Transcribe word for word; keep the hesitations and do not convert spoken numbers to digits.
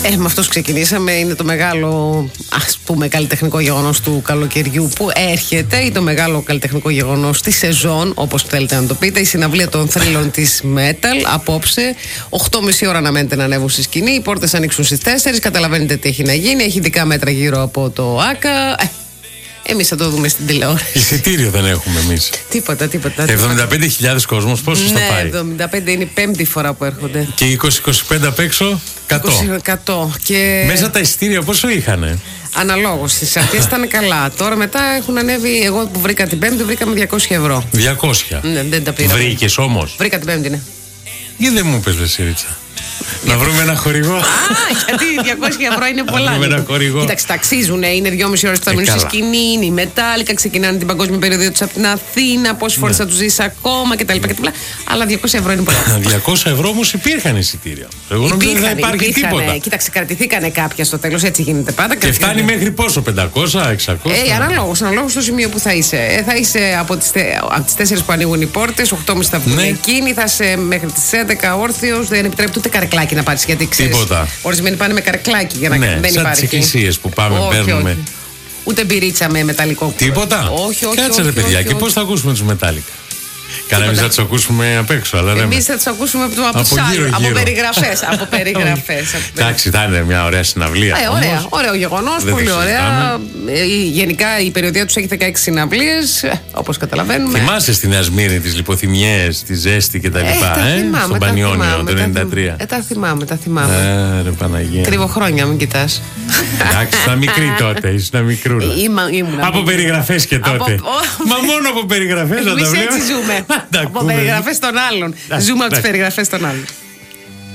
Ε, με αυτός ξεκινήσαμε. Είναι το μεγάλο, ας πούμε, καλλιτεχνικό γεγονός του καλοκαιριού που έρχεται, ή το μεγάλο καλλιτεχνικό γεγονός της σεζόν, όπως θέλετε να το πείτε. Η συναυλία των θρύλων της Metal απόψε. οκτώ και μισή ώρα αναμένεται να ανέβουν στη σκηνή. Οι πόρτες ανοίξουν στις τέσσερις. Καταλαβαίνετε τι έχει να γίνει. Έχει ειδικά μέτρα γύρω από το ΆΚΑ. Ε, εμείς θα το δούμε στην τηλεόραση. Εισιτήριο δεν έχουμε εμείς. Τίποτα, τίποτα. εβδομήντα πέντε χιλιάδες κόσμος, πόσος ναι, θα πάει? εβδομήντα πέντε είναι η πέμπτη φορά που έρχονται. Και είκοσι είκοσι πέντε απ' έξω, εκατό. εκατό. Και... μέσα τα εισιτήρια πόσο είχανε? Αναλόγως. Στις αρχές ήταν καλά. Τώρα μετά έχουν ανέβει. Εγώ που βρήκα την πέμπτη, βρήκα με διακόσια ευρώ. διακόσια. Ναι, δεν τα πήρα. Βρήκες όμως? Βρήκα την πέμπτη, ναι. Γιατί δεν μου πες, Βεσίριτσα? Να βρούμε ένα χορηγό. Α, γιατί διακόσια ευρώ είναι πολλά. Να βρούμε ένα χορηγό. Κοίταξε, ταξίζουν. Είναι δυόμιση ώρες που θα μείνουν στη σκηνή. Είναι η Μετάλλικα. Ξεκινάνε την παγκόσμια περιοδία τους από την Αθήνα. Πόσες φορές θα τους ζήσεις ακόμα κτλ. Αλλά διακόσια ευρώ είναι πολλά. διακόσια ευρώ όμως υπήρχαν εισιτήρια. Εγώ νομίζω ότι δεν υπάρχει τίποτα. Κοίταξε, κρατηθήκανε κάποια στο τέλος. Έτσι γίνεται πάντα. Και φτάνει μέχρι πόσο? πεντακόσια, εξακόσια? Ε, αναλόγως, αναλόγως στο σημείο που θα είσαι. Ε, θα είσαι από τις, από τις τέσσερις που ανοίγουν οι πόρτες, οκτώ και μισή θα βγουν εκείνοι, θα είσαι μέχρι τις έντεκα όρθιος. Δεν επιτρέπεται ούτε καρεκλάκι να πάρεις. Γιατί ξέρεις, τίποτα. Ορισμένοι πάνε με καρεκλάκι για να ναι, δεν σαν υπάρχει. τις εκκλησίες που πάμε, όχι, παίρνουμε. Όχι. Ούτε μπυρίτσα με μεταλλικό. Τίποτα. Όχι, όχι. Κάτσε ρε παιδιά, και πώς θα ακούσουμε τους Μετάλλικα? Καλά, εμείς θα τους ακούσουμε απ' έξω. Εμείς θα τους ακούσουμε από, από, από, γύρω, από γύρω. περιγραφές. από περιγραφές. Εντάξει, θα είναι μια ωραία συναυλία. Ε, ωραία, ωραίο γεγονός, πολύ ωραία. Ε, γενικά η περιοδία τους έχει δεκαέξι συναυλίες, όπως καταλαβαίνουμε. Θυμάσαι στη Νέα Σμύρνη τις λιποθυμιές, τη ζέστη κτλ. Ε, ε, στον Πανιόνιο το ενενήντα τρία. Ε, τα θυμάμαι, τα θυμάμαι. Ε, ρε Παναγία. Κρυβοχρόνια, μην κοιτάς. Εντάξει, ήταν μικρή τότε, ήσουν μικρούλα. Από περιγραφές και τότε. Μα μόνο από περιγραφές να τα βλέπουμε. Από περιγραφές των άλλων. Ζούμε από τις περιγραφές των άλλων.